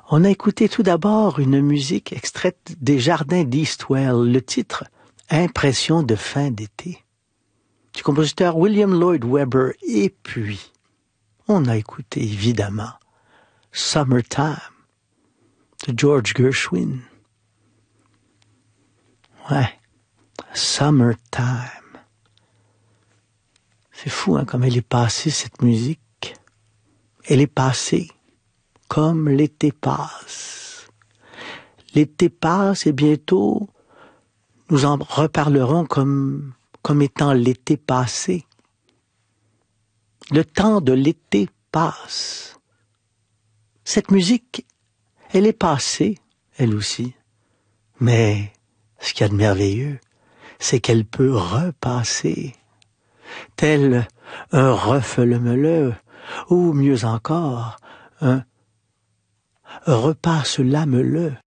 On a écouté tout d'abord une musique extraite des Jardins d'Eastwell, le titre « Impression de fin d'été » du compositeur William Lloyd Webber. Et puis, on a écouté évidemment « Summertime » de George Gershwin. Ouais, « Summertime ». C'est fou, hein, comme elle est passée, cette musique. Elle est passée. Comme l'été passe. L'été passe et bientôt, nous en reparlerons comme étant l'été passé. Le temps de l'été passe. Cette musique, elle est passée, elle aussi. Mais ce qu'il y a de merveilleux, c'est qu'elle peut repasser. Tel un refelemeleu, ou mieux encore, un repasse-lameleu.